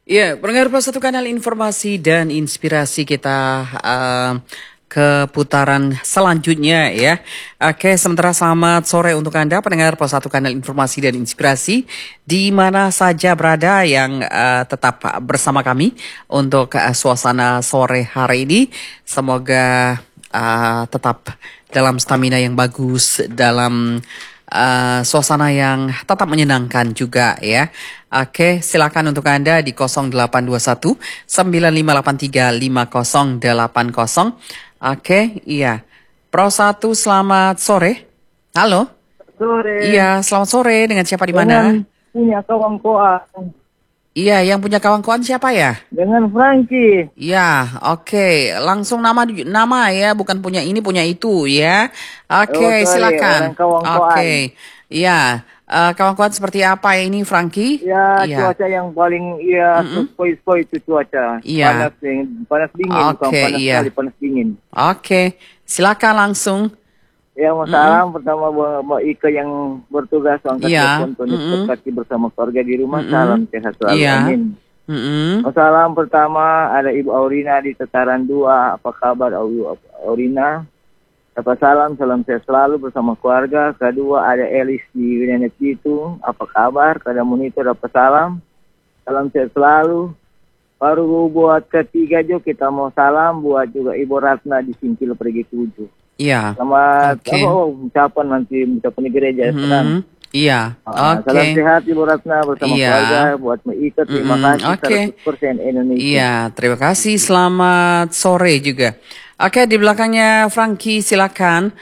Ya, pendengar Pos Satu Kanal Informasi dan Inspirasi kita ke putaran selanjutnya ya. Oke, sementara selamat sore untuk Anda pendengar Pos Satu Kanal Informasi dan Inspirasi di mana saja berada yang tetap bersama kami untuk suasana sore hari ini. Semoga tetap dalam stamina yang bagus, dalam suasana yang tetap menyenangkan juga ya. Oke, silakan untuk Anda di 0821 9583 5080. Oke, iya. Pro 1 selamat sore. Halo. Sore. Iya, selamat sore. Dengan siapa di mana? Punya kawan koan. Iya, yang punya kawan-kawan siapa ya? Dengan Frankie. Ya, oke. Langsung nama ya, bukan punya ini, punya itu ya. Oke, silakan. Oke. Iya, kawan-kawan seperti apa ini, Frankie? Ya, cuaca yang paling spoi-spoi itu cuaca. Iya. Panas dingin, bukan panas sekali, panas dingin. Oke, silakan langsung. Ya, salam pertama Mbak Ika yang bertugas angkat telepon berkati bersama keluarga di rumah. Salam sehat selalu. Amin. Salam pertama ada Ibu Aurina di Tataran 2. Apa kabar Ibu Aurina? Salam sehat selalu bersama keluarga. Kedua ada Elis di Winenet itu. Apa kabar? Kada monitor apa salam sehat selalu. Baru buat ketiga juga kita mau salam buat juga Ibu Ratna di Singkil Pergi 7. Iya. Selamat ucapan di gereja senang. Iya. Salam sehat Ibu Ratna bersama keluarga buat Ika. Terima kasih 100% Indonesia. Iya, terima kasih. Selamat sore juga. Oke, di belakangnya Frankie silakan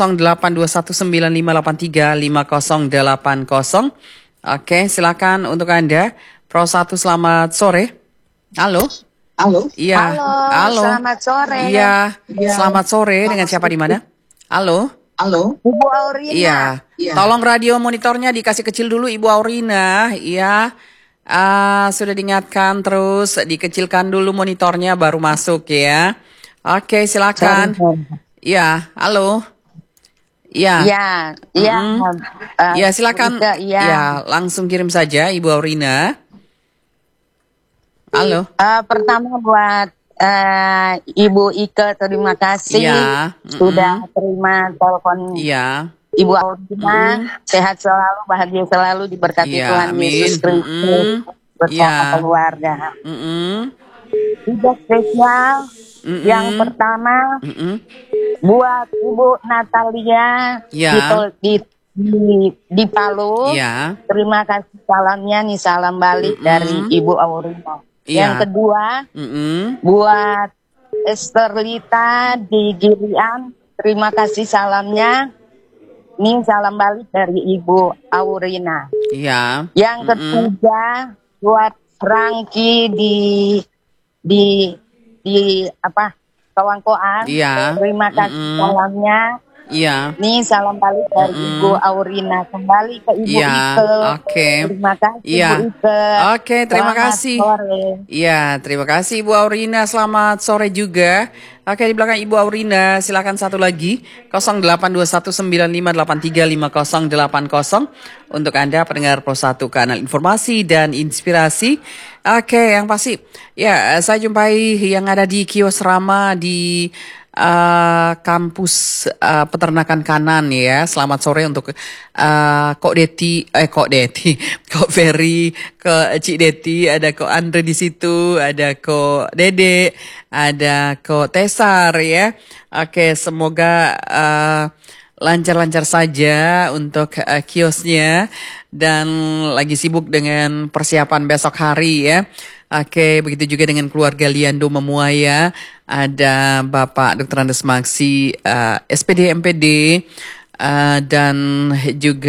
082195835080. Oke, silakan untuk Anda. Pro 1 selamat sore. Halo. Halo. Iya. Halo. Selamat sore. Iya. Selamat sore. Dengan siapa di mana? Halo. Halo. Ibu Aurina. Iya. Tolong radio monitornya dikasih kecil dulu Ibu Aurina. Iya. Sudah diingatkan terus dikecilkan dulu monitornya baru masuk ya. Oke, silakan. Iya. Halo. Iya. Iya, silakan. Iya, langsung kirim saja Ibu Aurina. Halo. Pertama buat Ibu Ika, terima kasih sudah terima telepon Ibu Aurina. Sehat selalu, bahagia selalu, diberkati Tuhan Yesus Kristus bersama keluarga. Juga spesial yang pertama buat Ibu Natalia di Palu. Terima kasih salamnya nih, salam balik dari Ibu Aurina. Yang kedua, buat Esterlita di Girian, terima kasih salamnya. Ini salam balik dari Ibu Aurina. Yang ketiga, buat Frankie di Kawangkoan, terima kasih salamnya. Nih salam balik dari Ibu Aurina kembali ke Ibu Ika. Terima kasih Ibu Ika. Oke, terima kasih. Iya, terima kasih Ibu Aurina. Selamat sore juga. Oke, di belakang Ibu Aurina silakan satu lagi 082195835080 untuk Anda pendengar Pro 1 Kanal Informasi dan Inspirasi. Oke, yang pasti ya saya jumpai yang ada di kios Rama di kampus peternakan kanan ya. Selamat sore untuk Kok Ferry, Cik Deti, ada Kok Andre di situ, ada Kok Dede, ada Kok Tesar ya. Oke, semoga lancar-lancar saja untuk kiosnya dan lagi sibuk dengan persiapan besok hari ya. Oke, begitu juga dengan keluarga Liando Memuaya, ada Bapak Dr. Andes Maksi, SPD MPD, dan juga